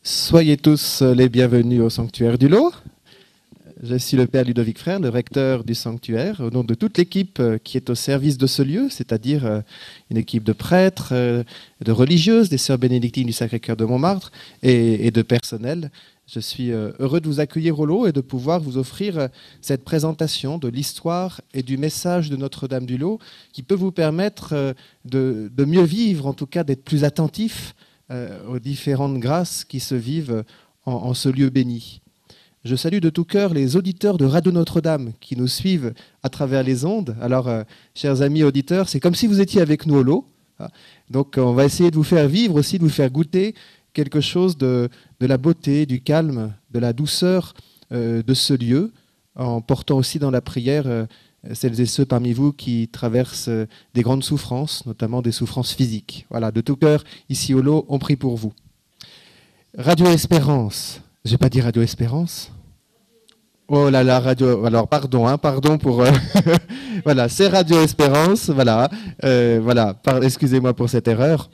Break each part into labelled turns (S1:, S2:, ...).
S1: Soyez tous les bienvenus au sanctuaire du Lot. Je suis le Père Ludovic Frère, le recteur du sanctuaire, au nom de toute l'équipe qui est au service de ce lieu, c'est-à-dire une équipe de prêtres, de religieuses, des sœurs bénédictines du Sacré-Cœur de Montmartre et de personnel. Je suis heureux de vous accueillir au Lot et de pouvoir vous offrir cette présentation de l'histoire et du message de Notre-Dame du Lot qui peut vous permettre de mieux vivre, en tout cas d'être plus attentif aux différentes grâces qui se vivent en ce lieu béni. Je salue de tout cœur les auditeurs de Radio Notre-Dame qui nous suivent à travers les ondes. Alors, chers amis auditeurs, c'est comme si vous étiez avec nous au Lot. Donc, on va essayer de vous faire vivre aussi, de vous faire goûter quelque chose de la beauté, du calme, de la douceur de ce lieu, en portant aussi dans la prière celles et ceux parmi vous qui traversent des grandes souffrances, notamment des souffrances physiques. Voilà, de tout cœur, ici au Lot, on prie pour vous. Radio Espérance. Je n'ai pas dit Radio Espérance. Oh là là, Radio... Alors, pardon pour... voilà, c'est Radio Espérance, voilà. Excusez-moi pour cette erreur.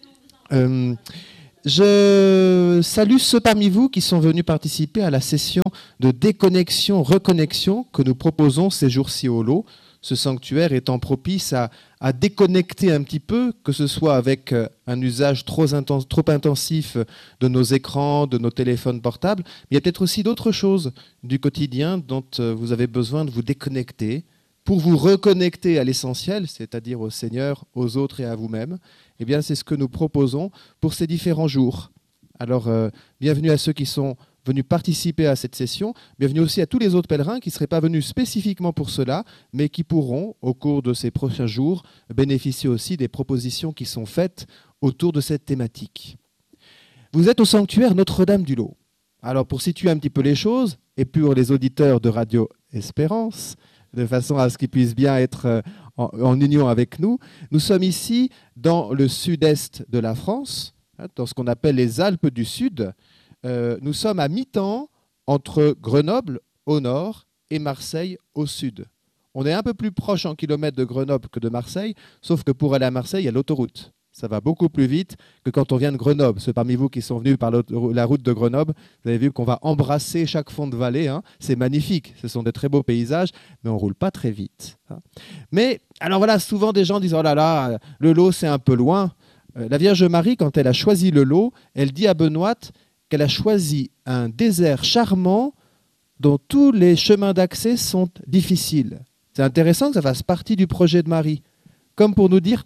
S1: Je salue ceux parmi vous qui sont venus participer à la session de déconnexion, reconnexion que nous proposons ces jours-ci au Lot, ce sanctuaire étant propice à déconnecter un petit peu, que ce soit avec un usage trop intensif de nos écrans, de nos téléphones portables, mais il y a peut-être aussi d'autres choses du quotidien dont vous avez besoin de vous déconnecter pour vous reconnecter à l'essentiel, c'est-à-dire au Seigneur, aux autres et à vous-même. Eh bien, c'est ce que nous proposons pour ces différents jours. Alors, bienvenue à ceux qui sont venus participer à cette session. Bienvenue aussi à tous les autres pèlerins qui ne seraient pas venus spécifiquement pour cela, mais qui pourront, au cours de ces prochains jours, bénéficier aussi des propositions qui sont faites autour de cette thématique. Vous êtes au sanctuaire Notre-Dame du Lot. Alors, pour situer un petit peu les choses, et pour les auditeurs de Radio Espérance, de façon à ce qu'ils puissent bien être en union avec nous, nous sommes ici dans le sud-est de la France, dans ce qu'on appelle les Alpes du Sud. Nous sommes à mi-temps entre Grenoble au nord et Marseille au sud. On est un peu plus proche en kilomètres de Grenoble que de Marseille, sauf que pour aller à Marseille, il y a l'autoroute. Ça va beaucoup plus vite que quand on vient de Grenoble. Ceux parmi vous qui sont venus par la route de Grenoble, vous avez vu qu'on va embrasser chaque fond de vallée. C'est magnifique, ce sont de très beaux paysages, mais on ne roule pas très vite. Mais, alors voilà, souvent des gens disent « Oh là là, le Lot, c'est un peu loin ». La Vierge Marie, quand elle a choisi le Lot, elle dit à Benoît qu'elle a choisi un désert charmant dont tous les chemins d'accès sont difficiles. C'est intéressant que ça fasse partie du projet de Marie, comme pour nous dire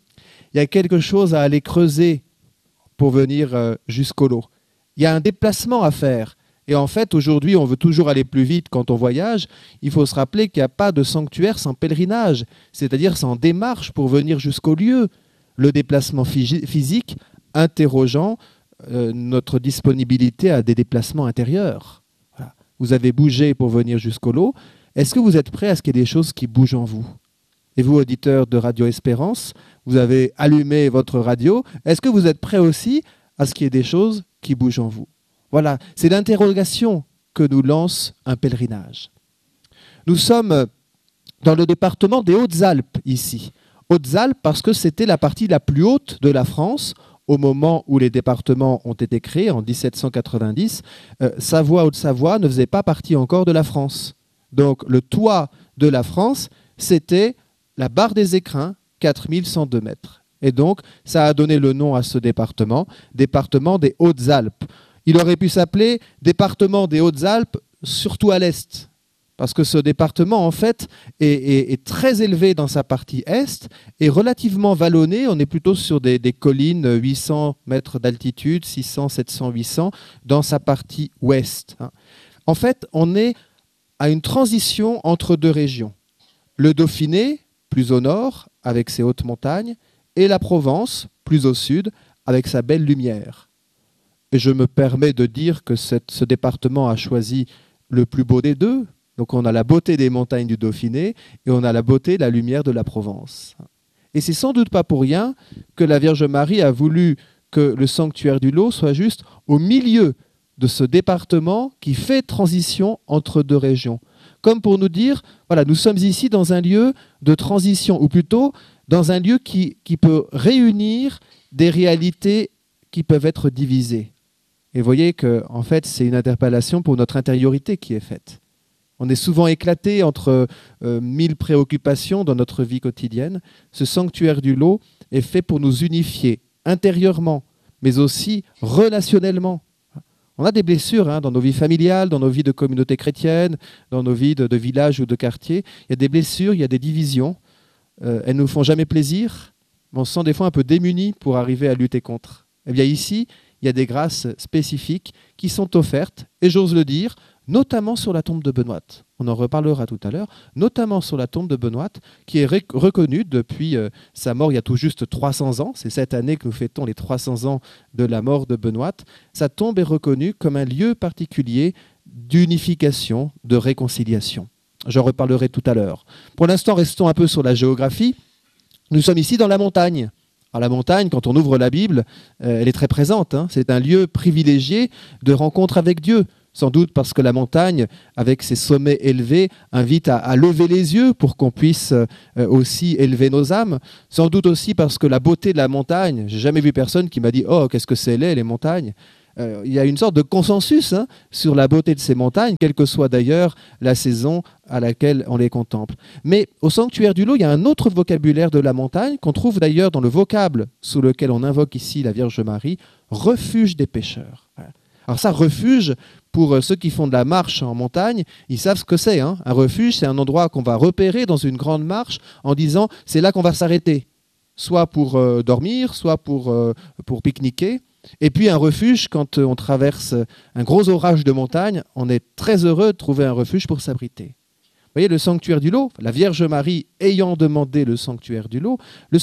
S1: il y a quelque chose à aller creuser pour venir jusqu'au Lot. Il y a un déplacement à faire. Et en fait, aujourd'hui, on veut toujours aller plus vite quand on voyage. Il faut se rappeler qu'il n'y a pas de sanctuaire sans pèlerinage, c'est-à-dire sans démarche pour venir jusqu'au lieu. Le déplacement physique interrogeant notre disponibilité à des déplacements intérieurs. Voilà. Vous avez bougé pour venir jusqu'au Lot. Est-ce que vous êtes prêt à ce qu'il y ait des choses qui bougent en vous ? Et vous, auditeurs de Radio Espérance, vous avez allumé votre radio. Est-ce que vous êtes prêts aussi à ce qu'il y ait des choses qui bougent en vous ? Voilà, c'est l'interrogation que nous lance un pèlerinage. Nous sommes dans le département des Hautes-Alpes, ici. Hautes-Alpes parce que c'était la partie la plus haute de la France au moment où les départements ont été créés, en 1790. Savoie, Haute-Savoie ne faisait pas partie encore de la France. Donc le toit de la France, c'était la barre des Écrins, 4102 mètres. Et donc, ça a donné le nom à ce département des Hautes-Alpes. Il aurait pu s'appeler département des Hautes-Alpes, surtout à l'est, parce que ce département, en fait, est très élevé dans sa partie est et relativement vallonné. On est plutôt sur des collines, 800 mètres d'altitude, 600, 700, 800, dans sa partie ouest. En fait, on est à une transition entre deux régions. Le Dauphiné, plus au nord, avec ses hautes montagnes, et la Provence, plus au sud, avec sa belle lumière. Et je me permets de dire que ce département a choisi le plus beau des deux. Donc on a la beauté des montagnes du Dauphiné et on a la beauté, la lumière de la Provence. Et c'est sans doute pas pour rien que la Vierge Marie a voulu que le sanctuaire du Lot soit juste au milieu de ce département qui fait transition entre deux régions. Comme pour nous dire, voilà, nous sommes ici dans un lieu de transition, ou plutôt dans un lieu qui peut réunir des réalités qui peuvent être divisées. Et vous voyez que, en fait, c'est une interpellation pour notre intériorité qui est faite. On est souvent éclaté entre 1000 préoccupations dans notre vie quotidienne. Ce sanctuaire du lot est fait pour nous unifier intérieurement, mais aussi relationnellement. On a des blessures dans nos vies familiales, dans nos vies de communauté chrétienne, dans nos vies de village ou de quartier. Il y a des blessures, il y a des divisions. Elles ne nous font jamais plaisir, mais on se sent des fois un peu démunis pour arriver à lutter contre. Eh bien ici, il y a des grâces spécifiques qui sont offertes, et j'ose le dire, notamment sur la tombe de Benoît. On en reparlera tout à l'heure, notamment sur la tombe de Benoît, qui est reconnue depuis sa mort il y a tout juste 300 ans. C'est cette année que nous fêtons les 300 ans de la mort de Benoît. Sa tombe est reconnue comme un lieu particulier d'unification, de réconciliation. J'en reparlerai tout à l'heure. Pour l'instant, restons un peu sur la géographie. Nous sommes ici dans la montagne. Alors, la montagne, quand on ouvre la Bible, elle est très présente. C'est un lieu privilégié de rencontre avec Dieu. Sans doute parce que la montagne, avec ses sommets élevés, invite à lever les yeux pour qu'on puisse aussi élever nos âmes. Sans doute aussi parce que la beauté de la montagne, j'ai jamais vu personne qui m'a dit « Oh, qu'est-ce que c'est laid, les montagnes !» Il y a une sorte de consensus sur la beauté de ces montagnes, quelle que soit d'ailleurs la saison à laquelle on les contemple. Mais au sanctuaire du lot, il y a un autre vocabulaire de la montagne qu'on trouve d'ailleurs dans le vocable sous lequel on invoque ici la Vierge Marie, refuge des pécheurs. Alors ça, refuge, pour ceux qui font de la marche en montagne, ils savent ce que c'est. Un refuge, c'est un endroit qu'on va repérer dans une grande marche en disant « c'est là qu'on va s'arrêter », soit pour dormir, soit pour pique-niquer. Et puis un refuge, quand on traverse un gros orage de montagne, on est très heureux de trouver un refuge pour s'abriter. Vous voyez, le sanctuaire du lot, la Vierge Marie ayant demandé le sanctuaire du lot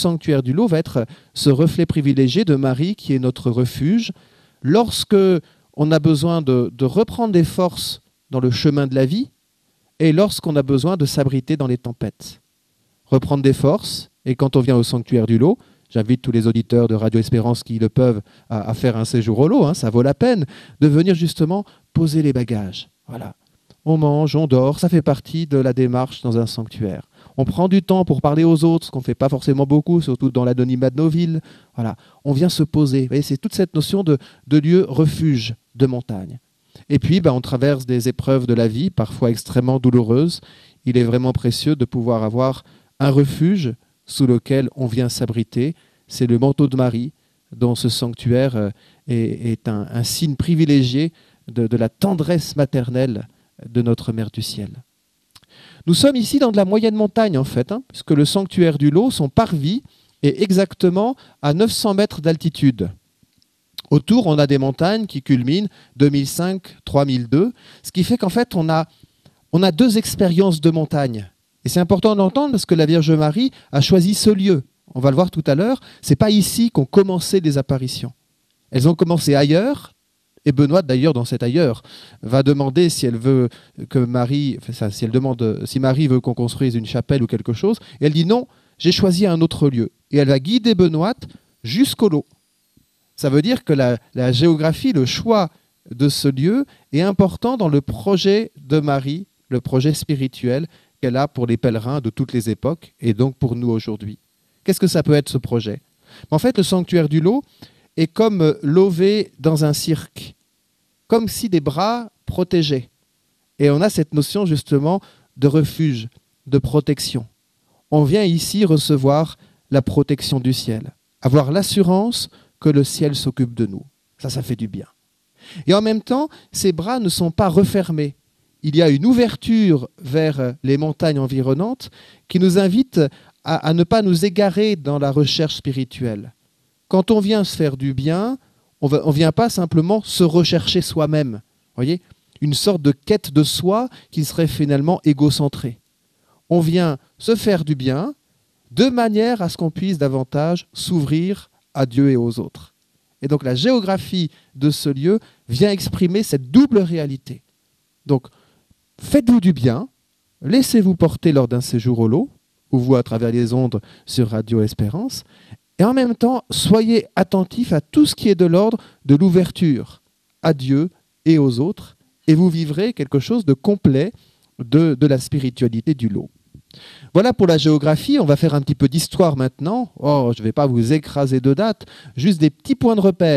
S1: va être ce reflet privilégié de Marie qui est notre refuge. Lorsque on a besoin de reprendre des forces dans le chemin de la vie et lorsqu'on a besoin de s'abriter dans les tempêtes. Reprendre des forces, et quand on vient au sanctuaire du lot, j'invite tous les auditeurs de Radio Espérance qui le peuvent à faire un séjour au lot, ça vaut la peine de venir justement poser les bagages. Voilà. On mange, on dort, ça fait partie de la démarche dans un sanctuaire. On prend du temps pour parler aux autres, ce qu'on ne fait pas forcément beaucoup, surtout dans l'anonymat de nos villes. Voilà. On vient se poser. Vous voyez, c'est toute cette notion de lieu refuge, de montagne. Et puis, on traverse des épreuves de la vie, parfois extrêmement douloureuses. Il est vraiment précieux de pouvoir avoir un refuge sous lequel on vient s'abriter. C'est le manteau de Marie, dont ce sanctuaire est un signe privilégié de la tendresse maternelle de notre Mère du Ciel. Nous sommes ici dans de la moyenne montagne, en fait, puisque le sanctuaire du lot, son parvis, est exactement à 900 mètres d'altitude. Autour, on a des montagnes qui culminent 2005, 3002, ce qui fait qu'en fait, on a deux expériences de montagne. Et c'est important d'entendre parce que la Vierge Marie a choisi ce lieu. On va le voir tout à l'heure. Ce n'est pas ici qu'ont commencé les apparitions. Elles ont commencé ailleurs. Et Benoît, d'ailleurs, dans cet ailleurs, va demander si elle veut que Marie, si Marie veut qu'on construise une chapelle ou quelque chose. Et elle dit non, j'ai choisi un autre lieu. Et elle va guider Benoît jusqu'au lot. Ça veut dire que la géographie, le choix de ce lieu est important dans le projet de Marie, le projet spirituel qu'elle a pour les pèlerins de toutes les époques et donc pour nous aujourd'hui. Qu'est-ce que ça peut être ce projet ? En fait, le sanctuaire du lot est comme lové dans un cirque, comme si des bras protégeaient. Et on a cette notion justement de refuge, de protection. On vient ici recevoir la protection du ciel, avoir l'assurance que le ciel s'occupe de nous. Ça fait du bien. Et en même temps, ces bras ne sont pas refermés. Il y a une ouverture vers les montagnes environnantes qui nous invite à ne pas nous égarer dans la recherche spirituelle. Quand on vient se faire du bien, on ne vient pas simplement se rechercher soi-même. Voyez, une sorte de quête de soi qui serait finalement égocentrée. On vient se faire du bien de manière à ce qu'on puisse davantage s'ouvrir à Dieu et aux autres. Et donc la géographie de ce lieu vient exprimer cette double réalité. Donc, faites-vous du bien, laissez-vous porter lors d'un séjour au lot, ou vous à travers les ondes sur Radio Espérance, et en même temps, soyez attentifs à tout ce qui est de l'ordre de l'ouverture à Dieu et aux autres, et vous vivrez quelque chose de complet de la spiritualité du lot. Voilà pour la géographie, on va faire un petit peu d'histoire maintenant. Oh, je ne vais pas vous écraser de dates, juste des petits points de repère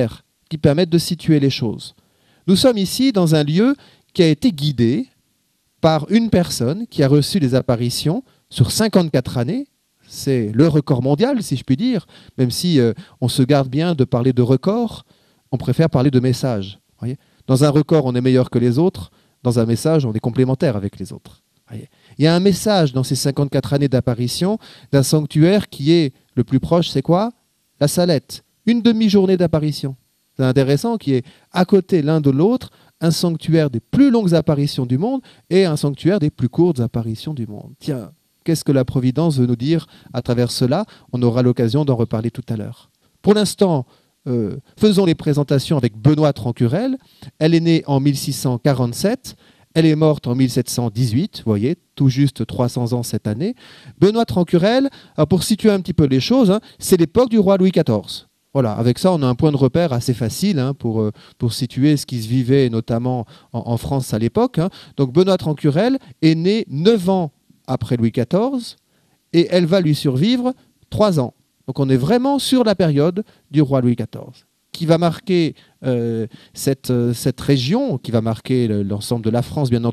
S1: qui permettent de situer les choses. Nous sommes ici dans un lieu qui a été guidé par une personne qui a reçu des apparitions sur 54 années. C'est le record mondial, si je puis dire, même si on se garde bien de parler de record, on préfère parler de message. Voyez, dans un record, on est meilleur que les autres. Dans un message, on est complémentaire avec les autres. Voyez, il y a un message dans ces 54 années d'apparition d'un sanctuaire qui est le plus proche, c'est quoi? La Salette. Une demi-journée d'apparition. C'est intéressant, qui est à côté l'un de l'autre, un sanctuaire des plus longues apparitions du monde et un sanctuaire des plus courtes apparitions du monde. Tiens, qu'est-ce que la Providence veut nous dire à travers cela? On aura l'occasion d'en reparler tout à l'heure. Pour l'instant, faisons les présentations avec Benoîte Rancurel. Elle est née en 1647, elle est morte en 1718, vous voyez, tout juste 300 ans cette année. Benoîte Rancurel, pour situer un petit peu les choses, hein, c'est l'époque du roi Louis XIV. Voilà, avec ça, on a un point de repère assez facile hein, pour situer ce qui se vivait notamment en France à l'époque. Hein. Donc Benoîte Rancurel est née 9 ans après Louis XIV et elle va lui survivre 3 ans. Donc on est vraiment sur la période du roi Louis XIV, qui va marquer cette région, qui va marquer l'ensemble de la France, bien